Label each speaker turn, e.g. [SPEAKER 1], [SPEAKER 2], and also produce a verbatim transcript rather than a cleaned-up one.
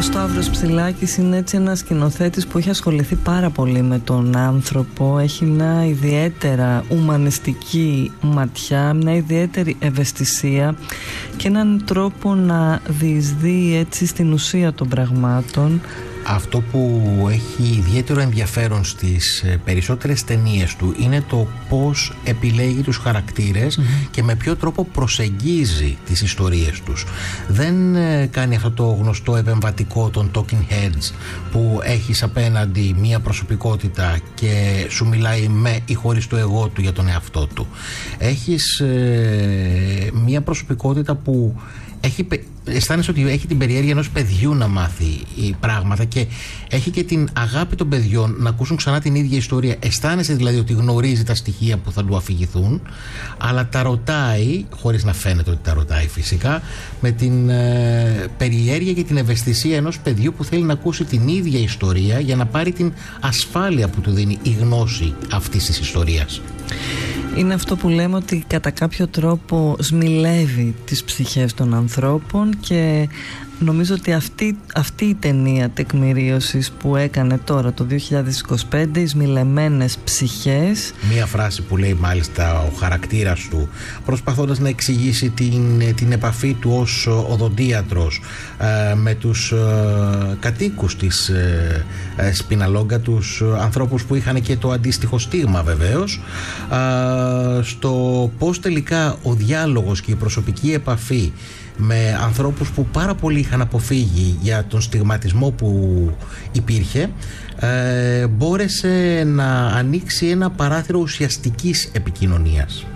[SPEAKER 1] Σταύρος Ψηλάκης είναι έτσι ένας σκηνοθέτης που έχει ασχοληθεί πάρα πολύ με τον άνθρωπο. Έχει μια ιδιαίτερα ουμανιστική ματιά, μια ιδιαίτερη ευαισθησία και έναν τρόπο να διεισδύει έτσι στην ουσία των πραγμάτων.
[SPEAKER 2] Αυτό που έχει ιδιαίτερο ενδιαφέρον στις περισσότερες ταινίες του είναι το πώς επιλέγει τους χαρακτήρες mm-hmm. και με ποιο τρόπο προσεγγίζει τις ιστορίες τους. Δεν κάνει αυτό το γνωστό επεμβατικό των talking heads που έχεις απέναντι μία προσωπικότητα και σου μιλάει με ή χωρίς το εγώ του για τον εαυτό του. Έχεις ε, μία προσωπικότητα που έχει, αισθάνεσαι ότι έχει την περιέργεια ενός παιδιού να μάθει πράγματα και έχει και την αγάπη των παιδιών να ακούσουν ξανά την ίδια ιστορία. Αισθάνεσαι δηλαδή ότι γνωρίζει τα στοιχεία που θα του αφηγηθούν, αλλά τα ρωτάει, χωρίς να φαίνεται ότι τα ρωτάει φυσικά, με την ε, περιέργεια και την ευαισθησία ενός παιδιού που θέλει να ακούσει την ίδια ιστορία για να πάρει την ασφάλεια που του δίνει η γνώση αυτής της ιστορίας.
[SPEAKER 1] Είναι αυτό που λέμε ότι κατά κάποιο τρόπο σμιλεύει τις ψυχές των ανθρώπων και νομίζω ότι αυτή, αυτή η ταινία τεκμηρίωσης που έκανε τώρα το δύο χιλιάδες είκοσι πέντε, οι σμιλεμένες ψυχές.
[SPEAKER 2] Μία φράση που λέει μάλιστα ο χαρακτήρας του προσπαθώντας να εξηγήσει την, την επαφή του ως οδοντίατρος ε, με τους ε, κατοίκους της ε, ε, Σπιναλόγκα, τους ανθρώπους που είχαν και το αντίστοιχο στίγμα βεβαίως, ε, στο πώς τελικά ο διάλογος και η προσωπική επαφή με ανθρώπους που πάρα πολύ είχαν αποφύγει για τον στιγματισμό που υπήρχε, ε, μπόρεσε να ανοίξει ένα παράθυρο ουσιαστικής επικοινωνίας.